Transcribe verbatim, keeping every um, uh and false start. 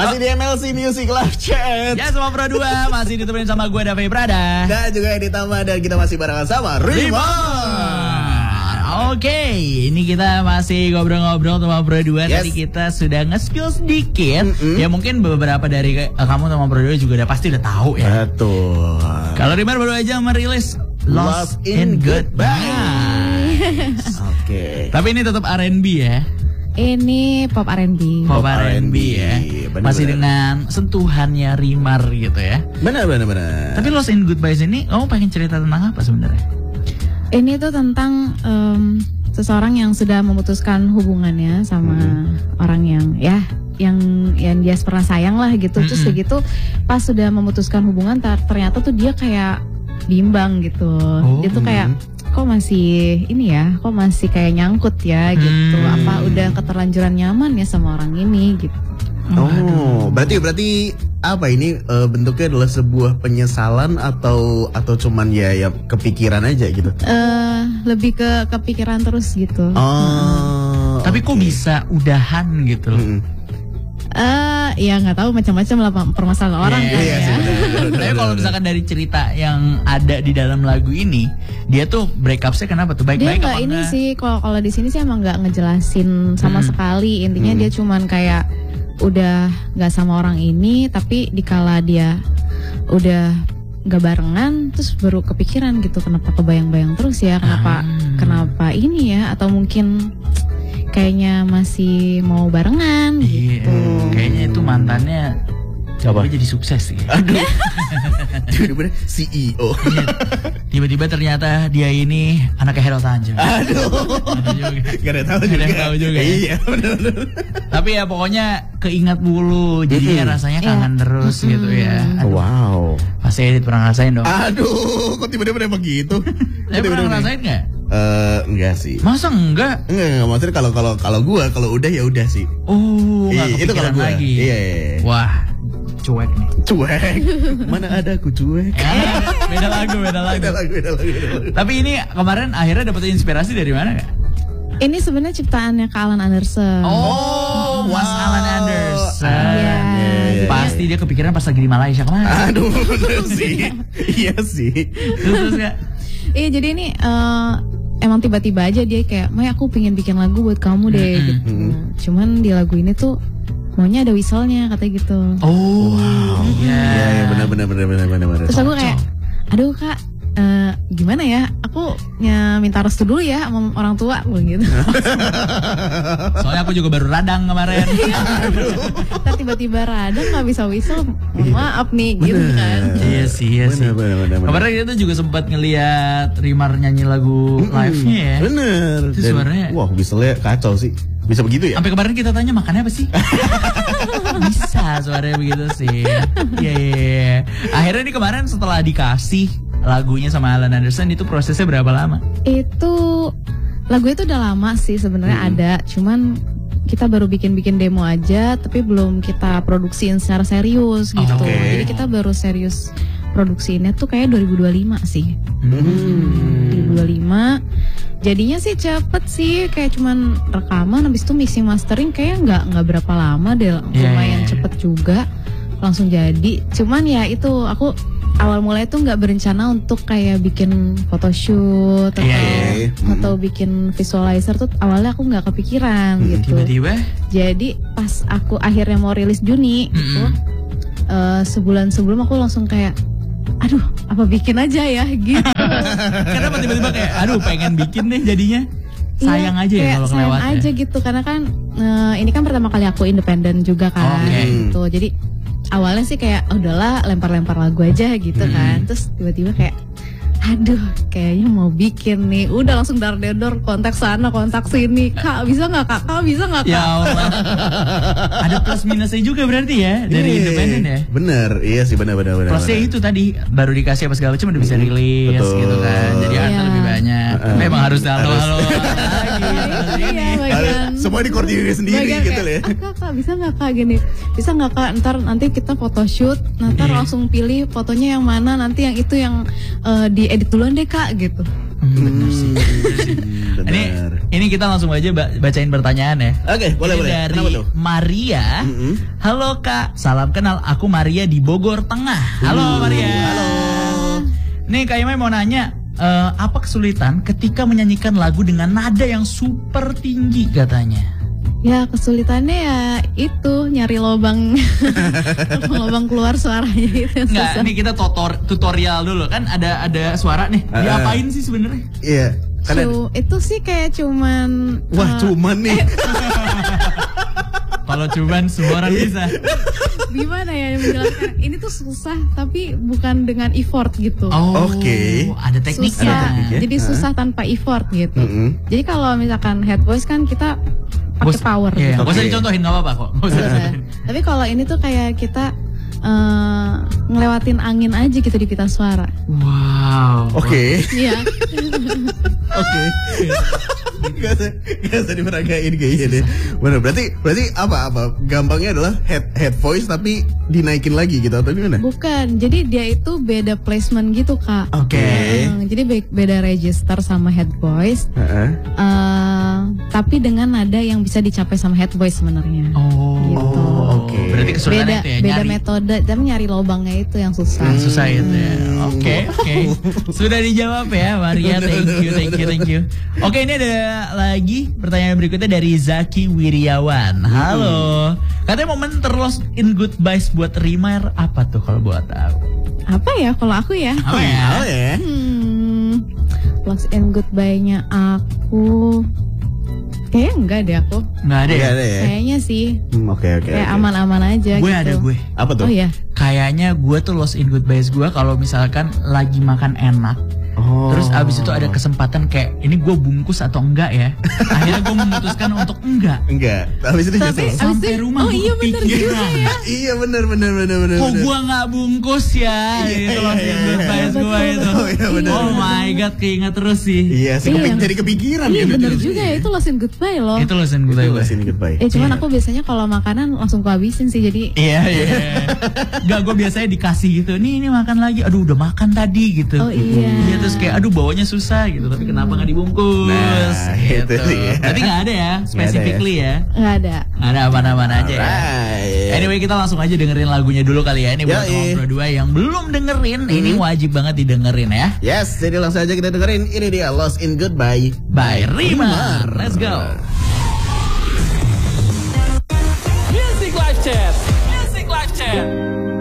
Masih di M L C Music Live Chat. Ya semua Pro dua masih ditemenin sama gue Davi Prada. Dan juga ditambah dan kita masih barengan sama Rimar. Oke, ini kita masih ngobrol-ngobrol sama Pro dua. Yes. Tadi kita sudah nge-spill sedikit. Mm-mm. Ya mungkin beberapa dari uh, kamu sama Pro dua juga udah pasti udah tahu ya. Betul. Kalau Rimar baru aja merilis Lost, Lost in in Goodbye. Oke. Okay. Tapi ini tetap R and B ya. Ini pop R and B. Pop R and B ya. Bener, Masih bener. dengan sentuhannya Rimar gitu ya. Benar benar benar. Tapi Lost in Goodbye ini kamu pengen cerita tentang apa sebenarnya? Ini tuh tentang um, seseorang yang sudah memutuskan hubungannya sama Hmm. orang yang ya yang yang dia pernah sayang lah gitu. Mm-mm. Terus begitu pas sudah memutuskan hubungan ter- ternyata tuh dia kayak bimbang gitu. Oh. Dia tuh kayak kok masih ini ya, kok masih kayak nyangkut ya gitu. Hmm. Apa udah keterlanjuran nyaman ya sama orang ini gitu. Oh, berarti berarti apa ini eh, bentuknya adalah sebuah penyesalan atau atau cuman ya ya kepikiran aja gitu. Eh lebih ke kepikiran terus gitu. Oh. Tapi kok oke. bisa udahan gitu loh. Mm-mm. Eh ya nggak tahu macam-macam lah permasalahan orang Iya, kan iya ya. sih, bener, bener, Tapi bener, kalau bener. misalkan dari cerita yang ada di dalam lagu ini, dia tuh break up-nya kenapa tuh? Dia Baik-baik nggak apa ini enggak? sih kalau kalau di sini sih emang nggak ngejelasin sama Hmm. sekali. Intinya Hmm. dia cuman kayak udah nggak sama orang ini, tapi dikala dia udah nggak barengan, terus baru kepikiran gitu kenapa kebayang-bayang terus ya, kenapa Ah. kenapa ini ya, atau mungkin kayaknya masih mau barengan Iya, gitu. kayaknya itu mantannya Apa? dia jadi sukses sih. Aduh. Tiba-tiba C E O. Tiba-tiba ternyata dia ini anaknya Hero Tanjung. Aduh. Ada juga. Gak ada tahu Gak ada juga. yang tahu juga ya. Iya, benar. Tapi ya pokoknya keingat mulu, jadinya Mm-mm. rasanya Iya. kangen terus Mm-mm. gitu ya. Aduh, Wow. Pasti Edit pernah ngerasain dong. Aduh, kok tiba-tiba begitu? Tapi pernah ngerasain nggak? Eh, enggak sih. Masa enggak? Enggak, enggak maksudnya kalau kalau kalau gua kalau udah ya udah sih. Oh, nggak Iya, itu kalau kepikiran gua. lagi. Iya, iya, iya. Wah, cuek nih. Cuek. Mana ada aku cuek. Ah, beda lagu, beda lagu. Beda lagu, beda lagu, beda lagu. Tapi ini kemarin akhirnya dapat inspirasi dari mana nggak? Ini sebenarnya ciptaannya Kak Alan Anderson. Oh, Was Alan Anderson. Iya. iya. Pasti dia kepikiran pas lagi di Malaysia kemarin. Aduh, bener sih. Iya sih. Terus terus nggak? Iya, jadi ini eh, emang tiba-tiba aja dia kayak, "May, aku pengen bikin lagu buat kamu deh." Mm-mm. gitu. Mm. Cuman di lagu ini tuh maunya ada whistle-nya katanya gitu. Oh, Wow. iya. Iya, iya benar benar benar benar benar benar. Terus aku kayak, "Aduh, Kak, eh, gimana ya? Aku ya, minta restu dulu ya sama orang tua." Aku bilang gitu. Soalnya aku juga baru radang kemarin. Ntar tiba-tiba radang nggak bisa whistle, mohon maaf nih gitu Bener. kan. Iya sih, iya sih. Benar benar benar. benar. Kemarin kita juga sempat ngeliat Rimar nyanyi lagu Mm-mm. live-nya ya. Bener. Itu Dan- suaranya. Wah, whistle-nya kacau sih. Bisa begitu ya? Sampai kemarin kita tanya makannya apa sih? Bisa suaranya begitu sih. Iya, iya, iya. Akhirnya nih kemarin setelah dikasih lagunya sama Alan Anderson itu prosesnya berapa lama? Itu lagu itu udah lama sih sebenarnya Hmm. ada, cuman kita baru bikin-bikin demo aja, tapi belum kita produksiin secara serius gitu. Oke. Jadi kita baru serius produksiinnya tuh kayak dua ribu dua puluh lima sih. Hmm. dua ribu dua puluh lima. Jadinya sih cepet sih, kayak cuman rekaman, habis itu mixing mastering kayak nggak nggak berapa lama deh, Yeah, lumayan yeah, yeah. cepet juga, langsung jadi. Cuman ya itu aku awal mulai tuh nggak berencana untuk kayak bikin photoshoot atau Yeah, yeah. atau bikin visualizer tuh awalnya aku nggak kepikiran Hmm, gitu. Tiba-tiba Jadi pas aku akhirnya mau rilis Juni gitu, Mm-mm. eh, sebulan sebelum aku langsung kayak, aduh apa bikin aja ya gitu. kenapa tiba-tiba kayak aduh pengen bikin deh jadinya. Sayang Iya, aja ya kayak kalau sayang kelewat aja ya. gitu karena kan eh, ini kan pertama kali aku independen juga kan Oke. gitu. Jadi awalnya sih kayak oh, udahlah lempar-lempar lagu aja gitu Hmm. kan. Terus tiba-tiba kayak aduh kayaknya mau bikin nih. Udah langsung dar dedor kontak sana kontak sini. Kak bisa nggak kak? Kak bisa nggak kak? Ya Allah. Ada plus minusnya juga berarti ya dari Iya, independen ya. Bener, iya sih benar benar benar. Plusnya benar. itu tadi baru dikasih apa segala macam udah bisa rilis Betul. gitu kan. Jadi artnya Iya. lebih banyak. Heeh. Memang harus halo Harus. halo lagi. Iya bagian. Semua dikoordinir sendiri bagian gitu kayak, ya. "Ah, kak, kak bisa nggak kak gini? Bisa nggak kak? Ntar nanti kita photoshoot, nanti Iya. langsung pilih fotonya yang mana, nanti yang itu yang eh, diedit duluan deh kak gitu." Hmm, bener sih. Bener sih. Hmm, Ini benar. Ini kita langsung aja ba- bacain pertanyaan ya. Oke, boleh Ini boleh. dari Kenapa tuh? Maria. Mm-mm. Halo Kak, salam kenal. Aku Maria di Bogor Tengah. Halo Maria. Halo. Nih Kak Imai mau nanya, eh, apa kesulitan ketika menyanyikan lagu dengan nada yang super tinggi katanya? Ya kesulitannya ya itu nyari lobang lobang keluar suaranya itu yang Enggak, susah. nih kita tutor, tutorial dulu kan ada ada suara nih. Uh-uh. Diapain sih sebenarnya? Iya. Kan ada- Cu- itu sih kayak cuman Wah, eh, cuman nih. Kalau cuman semua orang bisa. gimana ya menjelaskan? Ini tuh susah tapi bukan dengan effort gitu. Oh, Oke. ada tekniknya. Susah, Ada tekniknya. jadi Hah? susah tanpa effort gitu. Mm-mm. Jadi kalau misalkan head voice kan kita pakai Bos- power Iya, gitu. nggak usah Oke. dicontohin, nggak apa-apa kok. Nggak usah Susah. dicontohin. Tapi kalau ini tuh kayak kita eh, ngelewatin angin aja gitu di pita suara. Wow. Oke. Iya. Oke. Gak usah, gak usah diperagain kayaknya deh. Bener, berarti berarti apa apa? Gampangnya adalah head head voice tapi dinaikin lagi gitu atau gimana? Bukan. Jadi dia itu beda placement gitu, Kak. Oke. Hmm, jadi be- beda register sama head voice. Heeh. eh, tapi dengan nada yang bisa dicapai sama head voice sebenarnya. Oh, Gitu. oke. Berarti kesulitannya Beda itu ya beda nyari. metode, tapi nyari lobangnya itu yang susah. Hmm, susah itu ya. Hmm. Oke, oke. Sudah dijawab ya, Maria. Thank you, thank you, thank you. Oke, ini ada lagi pertanyaan berikutnya dari Zaki Wiryawan. Halo. Katanya momen terlost in goodbyes buat Rimar apa tuh kalau buat tahu? Apa ya kalau aku ya? Apa ya? Oh ya. Hmm, lost and goodbye-nya aku kayaknya enggak deh aku. Nggak ada ya? Nggak ada ya. Kayaknya sih Hmm, Oke oke. kayak oke. aman-aman aja Gue gitu. ada gue. Apa tuh? Oh ya. Kayaknya gue tuh lost in goodbyes gue kalau misalkan lagi makan enak. Oh. Terus abis itu ada kesempatan kayak ini gue bungkus atau enggak ya. Akhirnya gue memutuskan untuk enggak. Enggak. Habis itu Tapi nyesel. abis Sampai itu- rumah oh gue iya bener kepikiran. juga ya. Iya benar benar benar benar. Kok benar. gue nggak bungkus ya? Iya, Itu iya, lost iya, in iya. goodbyes gue Betul, itu. Oh, iya, bener, Oh bener. my god, keinget terus sih. Iya sih Iya. kepik- jadi kepikiran Iya gitu. bener juga ya itu lost and goodbye loh. Itu lost in Itu goodbyes. lost in goodbye. Eh cuman Iya. aku biasanya kalau makanan langsung kuhabisin sih jadi Iya iya. Gak, gue biasanya dikasih gitu. Nih ini makan lagi. Aduh udah makan tadi gitu. Oh iya. Iya terus kayak aduh bawanya susah gitu. Tapi kenapa nggak dibungkus? Nah, gitu. itu dia. Berarti nggak ada ya, specifically ya. nggak ada. Ada aman-aman aja ya. Alright. Anyway kita langsung aja dengerin lagunya dulu kali ya. Ini buat Yoi. ngobrol dua yang belum dengerin. Ini wajib banget didengerin ya. Yes, jadi langsung aja kita dengerin. Ini dia Lost in Goodbye By Rimar. Let's go. Music Live Chat. Music Live Chat.